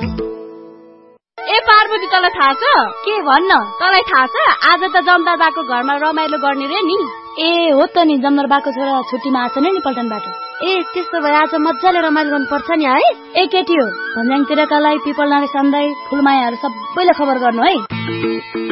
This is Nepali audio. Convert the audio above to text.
ए पार्वती तँलाई थाहा छ? के भन्न? तँलाई थाहा छ आज त जमदार बाको घरमा रमाइलो गर्ने रे नि? ए हो त नि, जमदार बाको छोरा छुट्टीमा आछ नि पल्टनबाट। ए त्यस्तो भए आज मजाले रमाइलो गर्नु पर्छ नि है। ए केटी हो, भन्ज्याङतिरकालाई पिपल नारे सन्दै फुलमायाहरू सबैले खबर गर्नु है।